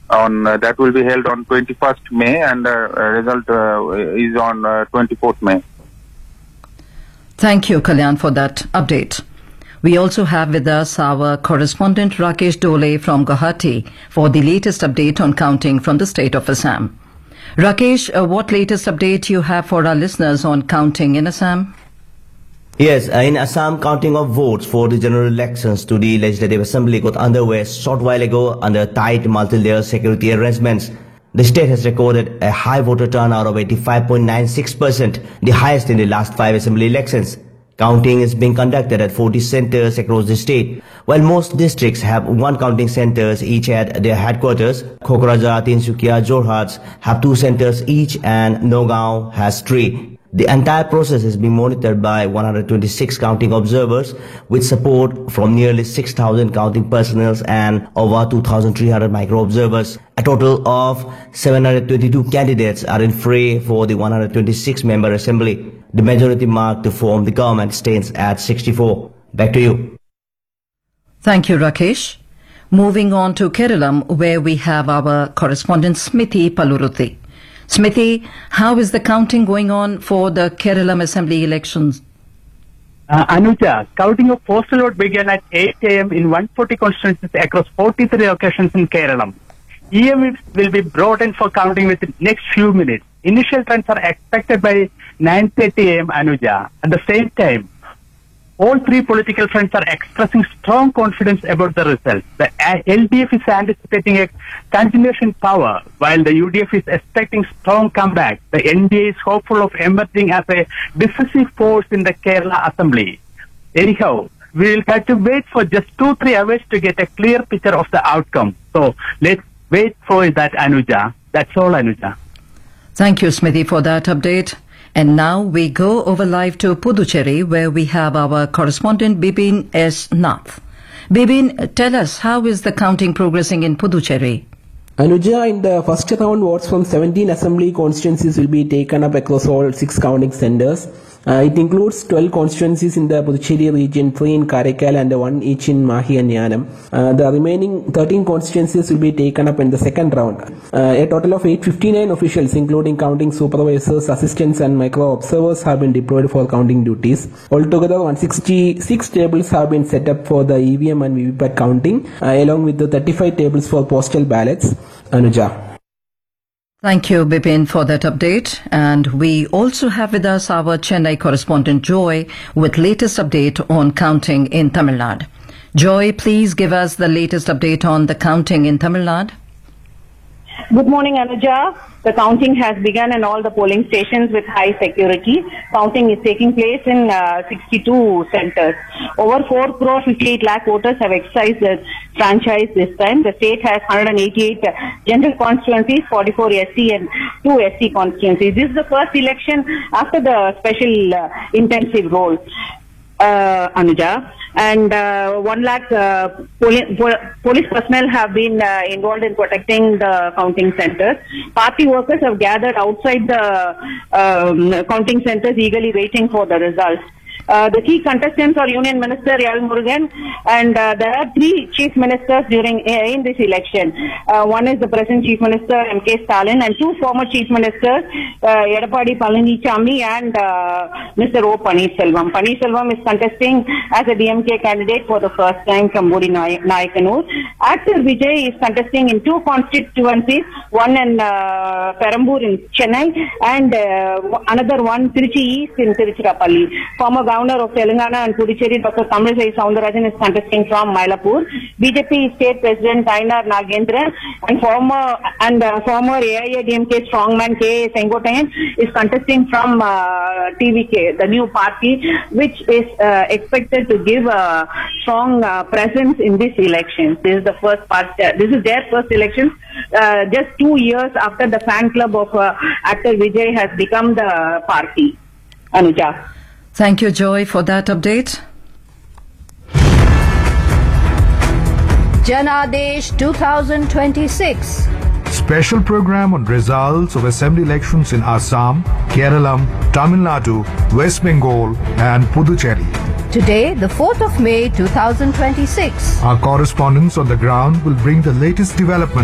That will be held on 21st May, and result is on 24th May. Thank you, Kalyan, for that update. We also have with us our correspondent Rakesh Dole from Guwahati for the latest update on counting from the state of Assam. Rakesh, what latest update you have for our listeners on counting in Assam? Yes, in Assam, counting of votes for the general elections to the Legislative Assembly got underway a short while ago under tight multi-layer security arrangements. The state has recorded a high voter turnout of 85.96%, the highest in the last 5 assembly elections. Counting is being conducted at 40 centers across the state. While most districts have 1 counting centers each at their headquarters, Kokrajhar, Tinsukia, Jorhat have 2 centers each and Nagaon has 3. The entire process is being monitored by 126 counting observers with support from nearly 6,000 counting personnel and over 2,300 micro-observers. A total of 722 candidates are in fray for the 126-member assembly. The majority mark to form the government stands at 64. Back to you. Thank you, Rakesh. Moving on to Kerala, where we have our correspondent Smithy Paluruthi. Smithy, how is the counting going on for the Kerala Assembly elections? Anuja, counting of postal vote began at 8 a.m. in 140 constituencies across 43 locations in Kerala. EMs will be brought in for counting within next few minutes. Initial trends are expected by 9:30 a.m. Anuja. At the same time, all 3 political fronts are expressing strong confidence about the results. The LDF is anticipating a continuation power, while the UDF is expecting strong comeback. The NDA is hopeful of emerging as a decisive force in the Kerala Assembly. Anyhow, we will have to wait for just 2-3 hours to get a clear picture of the outcome. So let's wait for that, Anuja. That's all, Anuja. Thank you, Smithy, for that update. And now we go over live to Puducherry, where we have our correspondent Bipin S. Nath. Bipin, tell us, how is the counting progressing in Puducherry? Anuja, in the first round, votes from 17 assembly constituencies will be taken up across all 6 counting centers. It includes 12 constituencies in the Puducherry region, 3 in Karaikal and 1 each in Mahi and Yanam. The remaining 13 constituencies will be taken up in the second round. A total of 859 officials, including counting supervisors, assistants and micro-observers, have been deployed for counting duties. Altogether, 166 tables have been set up for the EVM and VVPAT counting, along with the 35 tables for postal ballots. Anuja. Thank you, Bipin, for that update. And we also have with us our Chennai correspondent Joy with latest update on counting in Tamil Nadu. Joy, please give us the latest update on the counting in Tamil Nadu. Good morning, Anuja. The counting has begun in all the polling stations with high security. Counting is taking place in 62 centers. Over 4 crore 58 lakh voters have exercised their franchise this time. The state has 188 general constituencies, 44 SC and 2 SC constituencies. This is the first election after the special intensive role, Anuja. And 1 lakh police personnel have been involved in protecting the counting centers. Party workers have gathered outside the counting centers eagerly waiting for the results. The key contestants are Union Minister L. Murugan, and there are 3 chief ministers in this election. One is the present Chief Minister M.K. Stalin, and 2 former chief ministers, Edapadi Palanichami and Mr. O. Paneerselvam. Paneerselvam is contesting as a DMK candidate for the first time from Budi Naikanur. Actor Vijay is contesting in 2 constituencies, one in Perambur in Chennai and another one Trichy East in Tiruchirappalli. Former Governor of Telangana and Puducherry, Dr. Tamilisai Soundarajan, is contesting from Mylapore. BJP State President Ainar Nagendran and former AIADMK strongman K. Sengotayan is contesting from TVK, the new party, which is expected to give a strong presence in this election. This is the first part. This is their first election, just 2 years after the fan club of actor Vijay has become the party. Anuja. Thank you, Joy, for that update. Janadesh 2026. Special program on results of assembly elections in Assam, Kerala, Tamil Nadu, West Bengal and Puducherry. Today, the 4th of May 2026. Our correspondents on the ground will bring the latest developments